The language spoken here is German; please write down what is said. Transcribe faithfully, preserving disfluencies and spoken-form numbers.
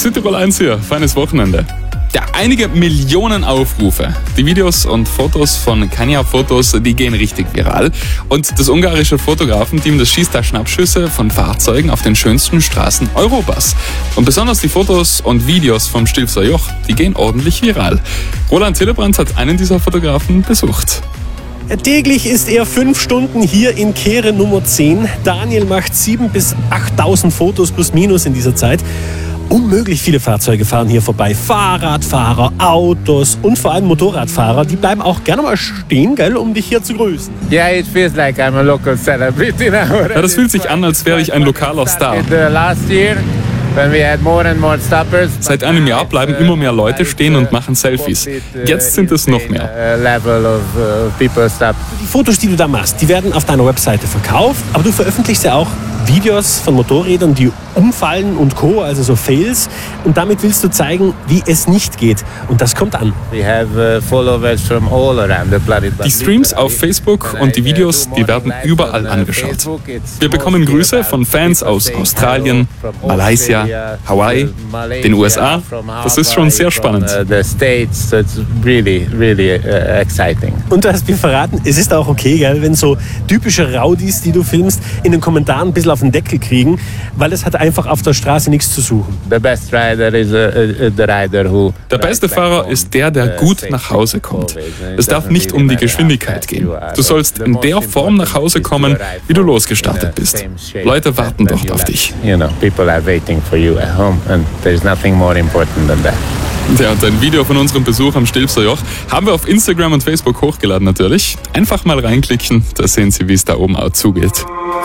Südtirol eins hier, feines Wochenende. Ja, einige Millionen Aufrufe. Die Videos und Fotos von Kania Fotos, die gehen richtig viral. Und das ungarische Fotografenteam, das schießt da Schnappschüsse von Fahrzeugen auf den schönsten Straßen Europas. Und besonders die Fotos und Videos vom Stilfser Joch, die gehen ordentlich viral. Roland Hillebrand hat einen dieser Fotografen besucht. Täglich ist er fünf Stunden hier in Kehre Nummer zehn. Daniel macht siebentausend bis achttausend Fotos plus minus in dieser Zeit. Unmöglich viele Fahrzeuge fahren hier vorbei. Fahrradfahrer, Autos und vor allem Motorradfahrer. Die bleiben auch gerne mal stehen, gell, um dich hier zu grüßen. Yeah, it feels like I'm a local celebrity now. Ja, das fühlt sich an, als wäre ich ein lokaler Star. Last year, when we had more and more stoppers. Seit einem Jahr bleiben immer mehr Leute stehen und machen Selfies. Jetzt sind es noch mehr. Die Fotos, die du da machst, die werden auf deiner Webseite verkauft, aber du veröffentlichst ja auch Videos von Motorrädern, die umfallen und Co., also so Fails. Und damit willst du zeigen, wie es nicht geht. Und das kommt an. Die Streams auf Facebook und die Videos, die werden überall angeschaut. Wir bekommen Grüße von Fans aus Australien, Malaysia, Hawaii, den U S A. Das ist schon sehr spannend. Und du hast mir verraten, es ist auch okay, gell, wenn so typische Rowdies, die du filmst, in den Kommentaren ein bisschen auf den Deckel kriegen, weil es hat einfach auf der Straße nichts zu suchen. Der beste Fahrer ist der, der gut nach Hause kommt. Es darf nicht um die Geschwindigkeit gehen. Du sollst in der Form nach Hause kommen, wie du losgestartet bist. Leute warten dort auf dich. You know, people are waiting for you at home and there's nothing more important than that. Ja, und ein Video von unserem Besuch am Stilfser Joch haben wir auf Instagram und Facebook hochgeladen natürlich. Einfach mal reinklicken, da sehen Sie, wie es da oben auch zugeht.